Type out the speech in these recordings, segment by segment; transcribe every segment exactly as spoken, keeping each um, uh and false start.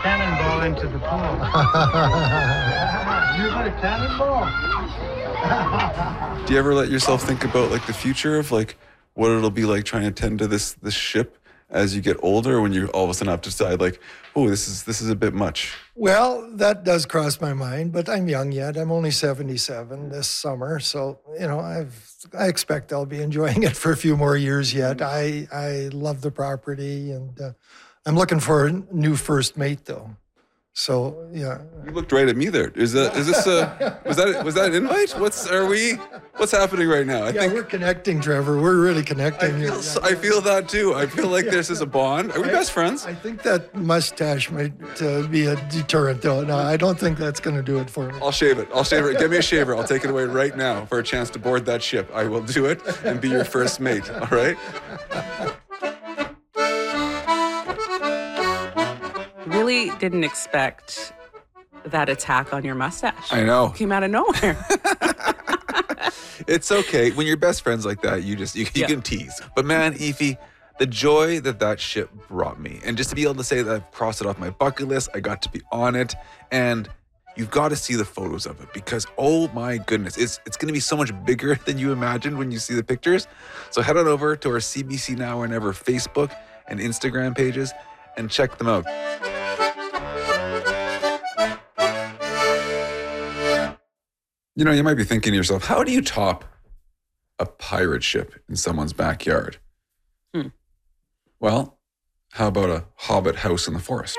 cannonball into the pool. You put a cannonball? Do you ever let yourself think about like the future of like what it'll be like trying to tend to this this ship as you get older, when you all of a sudden have to decide like, oh, this is this is a bit much? Well, that does cross my mind, but I'm young yet. I'm only seventy-seven this summer, so you know, I've I expect I'll be enjoying it for a few more years yet. I I love the property, and uh, I'm looking for a new first mate though. So yeah. You looked right at me there. Is that is this a was that was that an invite? What's are we? What's happening right now? I yeah, think we're connecting, Trevor. We're really connecting. I feel, here. so- I feel that too. I feel like this is a bond. Are we I- best friends? I think that mustache might uh, be a deterrent, though. No, I don't think that's going to do it for me. I'll shave it. I'll shave it. Give me a shaver. I'll take it away right now for a chance to board that ship. I will do it and be your first mate. All right. Really didn't expect that attack on your mustache. I know. Came out of nowhere. It's okay. When you're best friends like that, you just, you, you Yeah. can tease. But man, Efi, the joy that that ship brought me, and just to be able to say that I've crossed it off my bucket list, I got to be on it, and you've got to see the photos of it because, oh my goodness, it's it's going to be so much bigger than you imagined when you see the pictures. So head on over to our C B C Now or Never Facebook and Instagram pages and check them out. You know, you might be thinking to yourself, how do you top a pirate ship in someone's backyard? Hmm. Well, how about a hobbit house in the forest?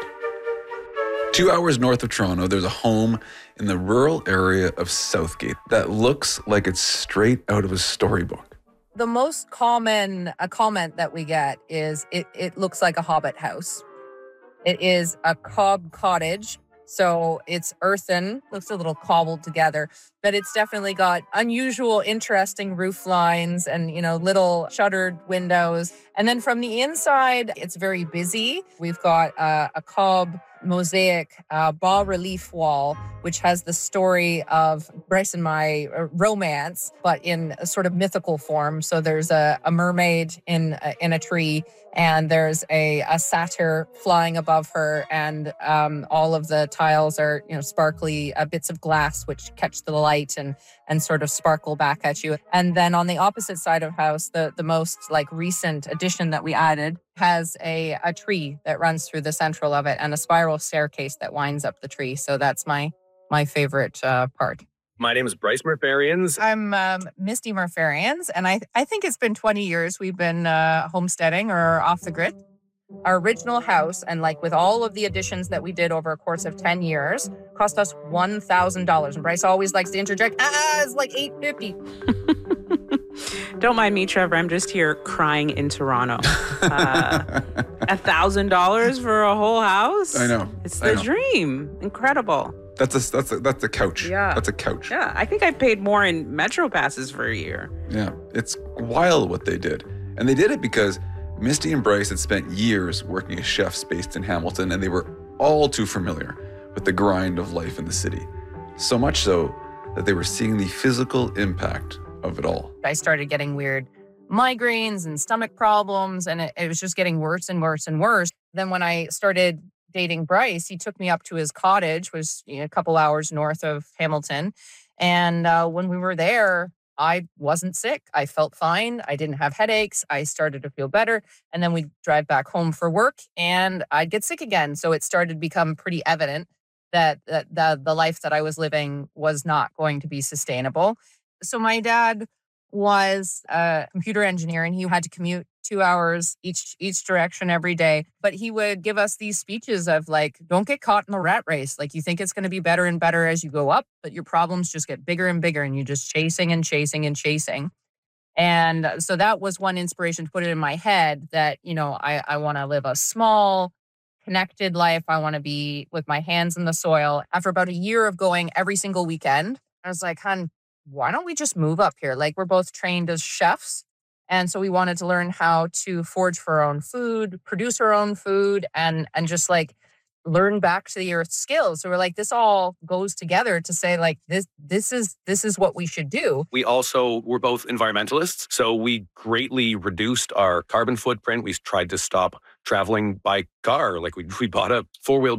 Two hours north of Toronto, there's a home in the rural area of Southgate that looks like it's straight out of a storybook. The most common a comment that we get is it, it looks like a hobbit house. It is a cob cottage. So it's earthen, looks a little cobbled together, but it's definitely got unusual, interesting roof lines and, you know, little shuttered windows. And then from the inside, it's very busy. We've got uh, a cob mosaic uh, bas relief wall, which has the story of Bryce and my uh, romance, but in a sort of mythical form. So there's a, a mermaid in a, in a tree, and there's a, a satyr flying above her, and um, all of the tiles are, you know, sparkly uh, bits of glass which catch the light and and sort of sparkle back at you. And then on the opposite side of house, the the most like recent addition that we added has a a tree that runs through the central of it and a spiral staircase that winds up the tree. So that's my my favorite uh, part. My name is Bryce Murfarians. I'm um, Misty Murfarians, and I, I think it's been twenty years we've been uh, homesteading or off the grid. Our original house, and like with all of the additions that we did over a course of ten years, cost us one thousand dollars. And Bryce always likes to interject, ah, it's like eight hundred fifty dollars. Don't mind me, Trevor. I'm just here crying in Toronto. Uh, A thousand dollars for a whole house? I know. It's I the know. dream. Incredible. That's a that's a, that's a couch. Yeah. That's a couch. Yeah, I think I paid more in Metro passes for a year. Yeah, it's wild what they did. And they did it because Misty and Bryce had spent years working as chefs based in Hamilton, and they were all too familiar with the grind of life in the city. So much so that they were seeing the physical impact of it all. I started getting weird migraines and stomach problems, and it, it was just getting worse and worse and worse. Then when I started dating Bryce, he took me up to his cottage, which was, you know, a couple hours north of Hamilton. And uh, when we were there, I wasn't sick. I felt fine. I didn't have headaches. I started to feel better. And then we'd drive back home for work and I'd get sick again. So it started to become pretty evident that, that the, the life that I was living was not going to be sustainable. So my dad was a computer engineer, and he had to commute two hours each each direction every day. But he would give us these speeches of like, don't get caught in the rat race. Like, you think it's going to be better and better as you go up, but your problems just get bigger and bigger, and you're just chasing and chasing and chasing. And so that was one inspiration to put it in my head that, you know, I, I want to live a small, connected life. I want to be with my hands in the soil. After about a year of going every single weekend, I was like, hun, why don't we just move up here? Like, we're both trained as chefs. And so we wanted to learn how to forage for our own food, produce our own food, and and just like learn back to the earth skills. So we're like, this all goes together to say like, this this is this is what we should do. We also were both environmentalists, so we greatly reduced our carbon footprint. We tried to stop traveling by car. Like we, we bought a four-wheel